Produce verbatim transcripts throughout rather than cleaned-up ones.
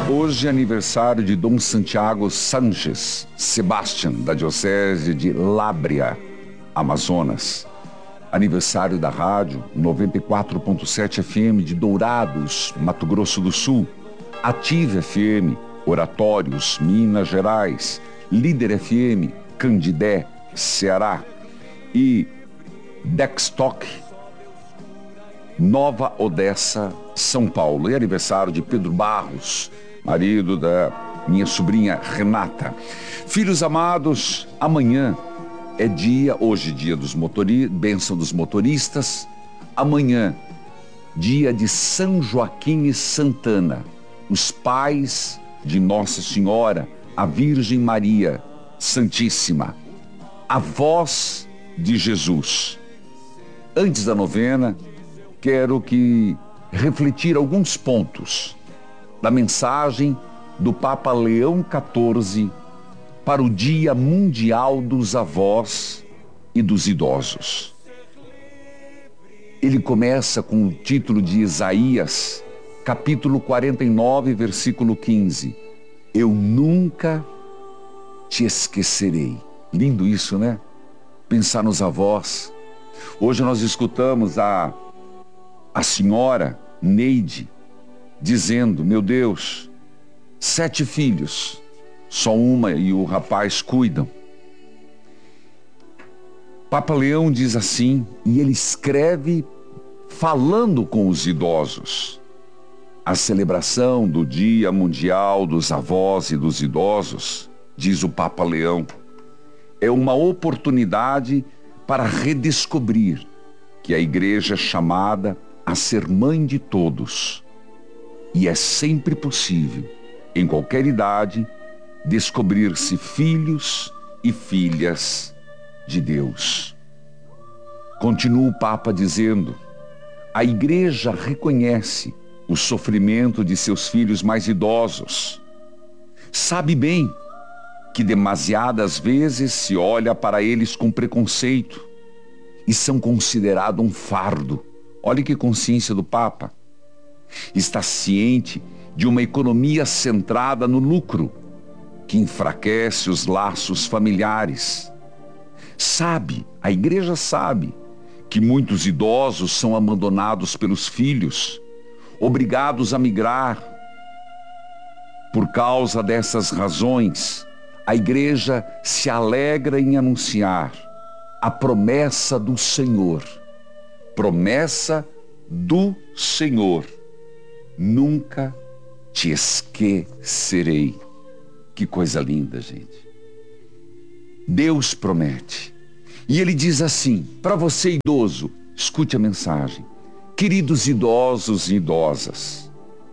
Hoje é aniversário de Dom Santiago Sánchez Sebastián, da Diocese de Lábrea, Amazonas. Aniversário da rádio noventa e quatro ponto sete F M de Dourados, Mato Grosso do Sul. Ative F M, Oratórios, Minas Gerais. Líder F M, Candidé, Ceará. E Dextock, Nova Odessa, São Paulo. E aniversário de Pedro Barros, marido da minha sobrinha Renata. Filhos amados, amanhã é dia, hoje dia dos motoristas, bênção dos motoristas. Amanhã, dia de São Joaquim e Santana, os pais de Nossa Senhora, a Virgem Maria Santíssima, avós de Jesus. Antes da novena, quero que refletir alguns pontos da mensagem do Papa Leão quatorze para o Dia Mundial dos Avós e dos Idosos. Ele começa com o título de Isaías, capítulo quarenta e nove, versículo quinze. Eu nunca te esquecerei. Lindo isso, né? Pensar nos avós. Hoje nós escutamos a, a senhora Neide dizendo, meu Deus, sete filhos, só uma e o rapaz cuidam. Papa Leão diz assim, e ele escreve falando com os idosos. A celebração do Dia Mundial dos Avós e dos Idosos, diz o Papa Leão, é uma oportunidade para redescobrir que a Igreja é chamada a ser mãe de todos. E é sempre possível, em qualquer idade, descobrir-se filhos e filhas de Deus. Continua o Papa dizendo, a Igreja reconhece o sofrimento de seus filhos mais idosos. Sabe bem que demasiadas vezes se olha para eles com preconceito e são considerados um fardo. Olha que consciência do Papa. Está ciente de uma economia centrada no lucro, que enfraquece os laços familiares. Sabe, a Igreja sabe, que muitos idosos são abandonados pelos filhos, obrigados a migrar. Por causa dessas razões, a Igreja se alegra em anunciar a promessa do Senhor. Promessa do Senhor. Nunca te esquecerei. Que coisa linda, gente. Deus promete. E ele diz assim, para você idoso, escute a mensagem. Queridos idosos e idosas,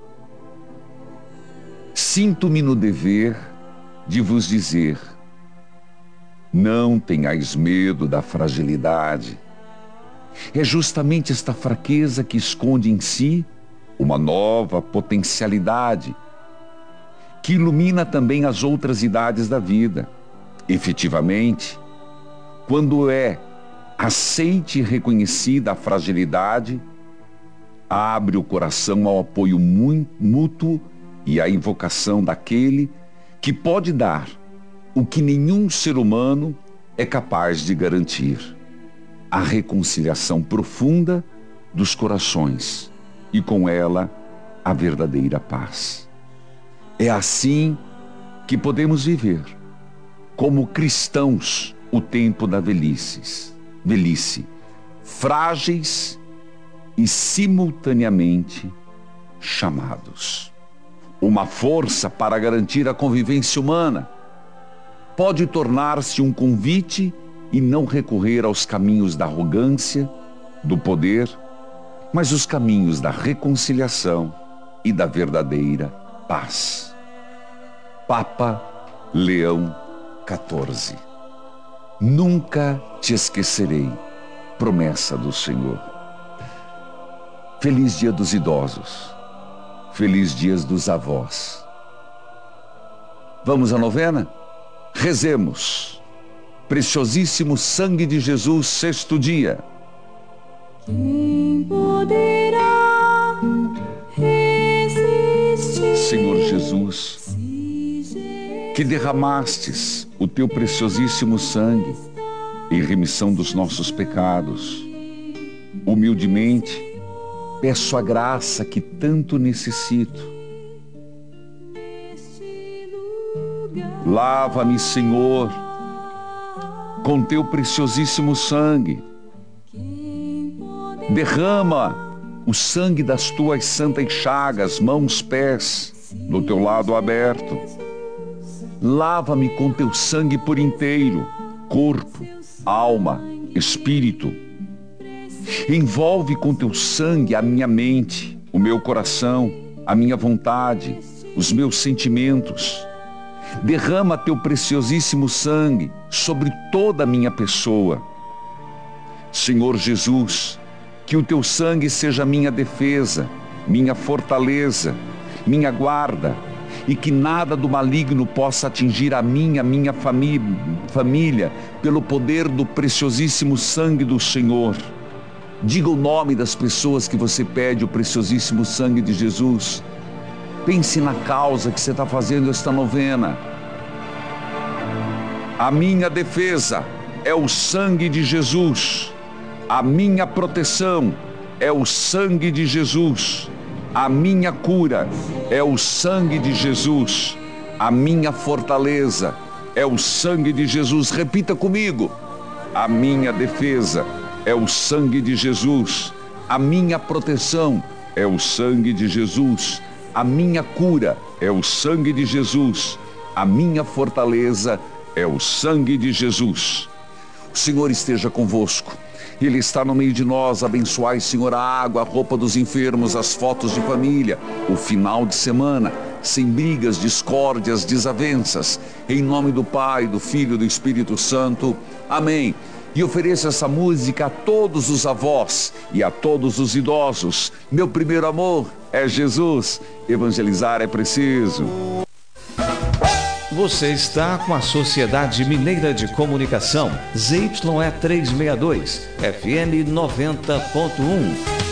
sinto-me no dever de vos dizer, não tenhais medo da fragilidade. É justamente esta fraqueza que esconde em si uma nova potencialidade, que ilumina também as outras idades da vida. Efetivamente, quando é aceite e reconhecida a fragilidade, abre o coração ao apoio mútuo e à invocação daquele que pode dar o que nenhum ser humano é capaz de garantir: a reconciliação profunda dos corações e com ela a verdadeira paz. É assim que podemos viver como cristãos o tempo da velhice, velhice, frágeis e simultaneamente chamados. Uma força para garantir a convivência humana pode tornar-se um convite e não recorrer aos caminhos da arrogância, do poder, mas os caminhos da reconciliação e da verdadeira paz. Papa Leão quatorze. Nunca te esquecerei, promessa do Senhor. Feliz Dia dos Idosos. Feliz Dia dos Avós. Vamos à novena? Rezemos. Preciosíssimo sangue de Jesus, sexto dia. Quem poderá resistir? Senhor Jesus, que derramastes o teu preciosíssimo sangue em remissão dos nossos pecados. Humildemente, peço a graça que tanto necessito. Lava-me, Senhor, com teu preciosíssimo sangue. Derrama o sangue das tuas santas chagas, mãos, pés, no teu lado aberto. Lava-me com teu sangue por inteiro, corpo, alma, espírito. Envolve com teu sangue a minha mente, o meu coração, a minha vontade, os meus sentimentos. Derrama teu preciosíssimo sangue sobre toda a minha pessoa. Senhor Jesus, que o teu sangue seja minha defesa, minha fortaleza, minha guarda, e que nada do maligno possa atingir a mim, a minha famí- família, pelo poder do preciosíssimo sangue do Senhor. Diga o nome das pessoas que você pede o preciosíssimo sangue de Jesus. Pense na causa que você está fazendo esta novena. A minha defesa é o sangue de Jesus. A minha proteção é o sangue de Jesus. A minha cura é o sangue de Jesus. A minha fortaleza é o sangue de Jesus. Repita comigo. A minha defesa é o sangue de Jesus. A minha proteção é o sangue de Jesus. A minha cura é o sangue de Jesus. A minha fortaleza é o sangue de Jesus. O Senhor esteja convosco. Ele está no meio de nós. Abençoai, Senhor, a água, a roupa dos enfermos, as fotos de família, o final de semana, sem brigas, discórdias, desavenças. Em nome do Pai, do Filho e do Espírito Santo. Amém. E ofereço essa música a todos os avós e a todos os idosos. Meu primeiro amor é Jesus. Evangelizar é preciso. Você está com a Sociedade Mineira de Comunicação, Z Y E trezentos e sessenta e dois, F M noventa ponto um.